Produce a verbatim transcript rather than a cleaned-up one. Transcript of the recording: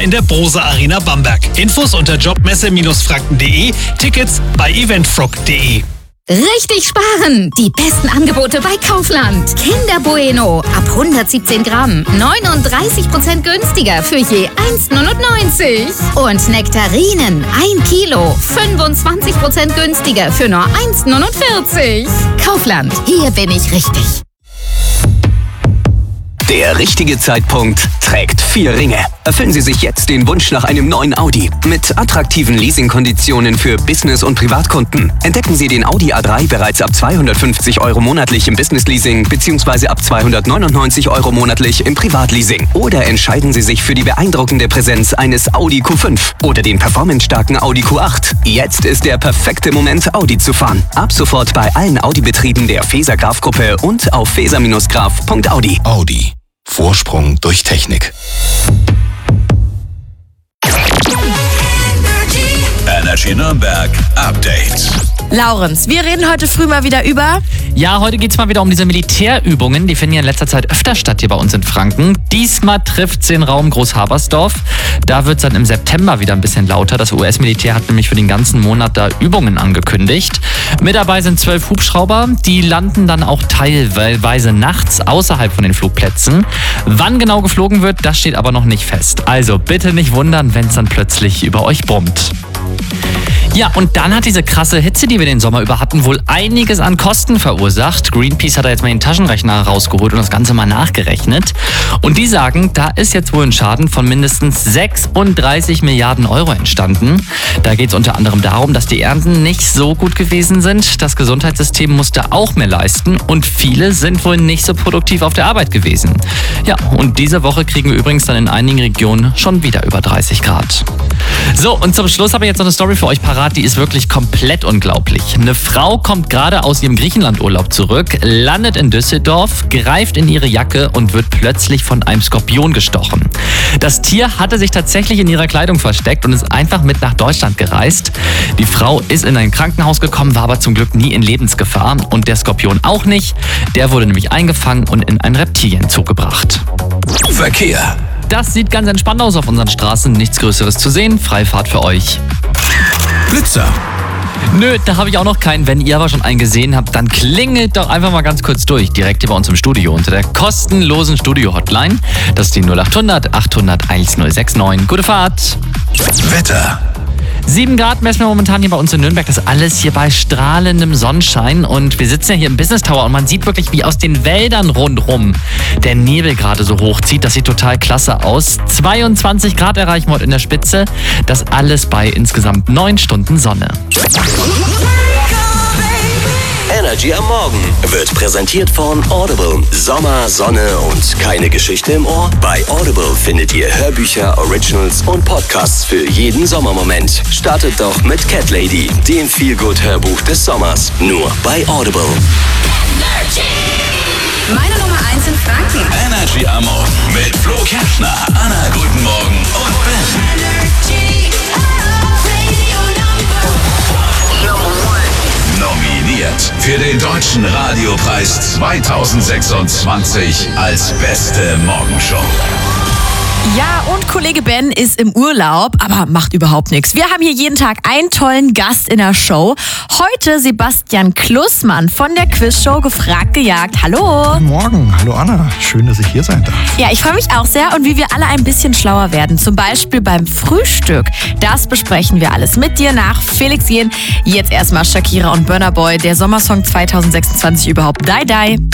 in der Brose Arena Bamberg. Infos unter jobmesse Franken punkt de, Tickets bei eventfrog punkt de. Richtig sparen! Die besten Angebote bei Kaufland. Kinder Bueno ab hundertsiebzehn Gramm neununddreißig Prozent günstiger für je eins neunundneunzig. Und Nektarinen ein Kilo fünfundzwanzig Prozent günstiger für nur eins neunundvierzig. Kaufland, hier bin ich richtig. Der richtige Zeitpunkt trägt vier Ringe. Erfüllen Sie sich jetzt den Wunsch nach einem neuen Audi. Mit attraktiven Leasingkonditionen für Business- und Privatkunden. Entdecken Sie den Audi A drei bereits ab zweihundertfünfzig Euro monatlich im Business-Leasing bzw. ab zweihundertneunundneunzig Euro monatlich im Privatleasing. Oder entscheiden Sie sich für die beeindruckende Präsenz eines Audi Q fünf oder den performancestarken Audi Q acht. Jetzt ist der perfekte Moment, Audi zu fahren. Ab sofort bei allen Audi-Betrieben der Feser Graf-Gruppe und auf feser Graf punkt audi. Audi. Vorsprung durch Technik. Energy Nürnberg Update. Laurens, wir reden heute früh mal wieder über... Ja, heute geht's mal wieder um diese Militärübungen. Die finden ja in letzter Zeit öfter statt hier bei uns in Franken. Diesmal trifft's den Raum Großhabersdorf. Da wird's dann im September wieder ein bisschen lauter. Das U S-Militär hat nämlich für den ganzen Monat da Übungen angekündigt. Mit dabei sind zwölf Hubschrauber. Die landen dann auch teilweise nachts außerhalb von den Flugplätzen. Wann genau geflogen wird, das steht aber noch nicht fest. Also bitte nicht wundern, wenn's dann plötzlich über euch brummt. Ja, und dann hat diese krasse Hitze, die wir den Sommer über hatten, wohl einiges an Kosten verursacht. Greenpeace hat da jetzt mal den Taschenrechner rausgeholt und das Ganze mal nachgerechnet. Und die sagen, da ist jetzt wohl ein Schaden von mindestens sechsunddreißig Milliarden Euro entstanden. Da geht es unter anderem darum, dass die Ernten nicht so gut gewesen sind. Das Gesundheitssystem musste auch mehr leisten und viele sind wohl nicht so produktiv auf der Arbeit gewesen. Ja, und diese Woche kriegen wir übrigens dann in einigen Regionen schon wieder über dreißig Grad. So, und zum Schluss habe ich jetzt noch eine Story für euch parat, die ist wirklich komplett unglaublich. Eine Frau kommt gerade aus ihrem Griechenlandurlaub zurück, landet in Düsseldorf, greift in ihre Jacke und wird plötzlich von einem Skorpion gestochen. Das Tier hatte sich tatsächlich in ihrer Kleidung versteckt und ist einfach mit nach Deutschland gereist. Die Frau ist in ein Krankenhaus gekommen, war aber zum Glück nie in Lebensgefahr und der Skorpion auch nicht. Der wurde nämlich eingefangen und in einen Reptilienzoo gebracht. Verkehr. Das sieht ganz entspannt aus auf unseren Straßen. Nichts Größeres zu sehen. Freifahrt für euch. Blitzer. Nö, da habe ich auch noch keinen. Wenn ihr aber schon einen gesehen habt, dann klingelt doch einfach mal ganz kurz durch. Direkt hier bei uns im Studio unter der kostenlosen Studio-Hotline. Das ist die null acht hundert achthundert1069. Gute Fahrt. Wetter. sieben Grad messen wir momentan hier bei uns in Nürnberg. Das alles hier bei strahlendem Sonnenschein. Und wir sitzen ja hier im Business Tower und man sieht wirklich, wie aus den Wäldern rundherum der Nebel gerade so hochzieht. Das sieht total klasse aus. zweiundzwanzig Grad erreichen wir heute in der Spitze. Das alles bei insgesamt neun Stunden Sonne. Energy am Morgen wird präsentiert von Audible. Sommer, Sonne und keine Geschichte im Ohr? Bei Audible findet ihr Hörbücher, Originals und Podcasts für jeden Sommermoment. Startet doch mit Cat Lady, dem Feelgood-Hörbuch des Sommers. Nur bei Audible. Meine Nummer eins in Franken. Energy am Morgen mit Flo Kerschner, Anna, guten Morgen und Ben. Nominiert für den Deutschen Radiopreis zweitausendsechsundzwanzig als beste Morgenshow. Ja, und Kollege Ben ist im Urlaub, aber macht überhaupt nichts. Wir haben hier jeden Tag einen tollen Gast in der Show. Heute Sebastian Klussmann von der Quizshow Gefragt gejagt. Hallo. Guten Morgen. Hallo Anna. Schön, dass ich hier sein darf. Ja, ich freue mich auch sehr und wie wir alle ein bisschen schlauer werden. Zum Beispiel beim Frühstück. Das besprechen wir alles mit dir nach Felix Jen. Jetzt erstmal Shakira und Burna Boy, der Sommersong zweitausendsechsundzwanzig überhaupt. Die Die.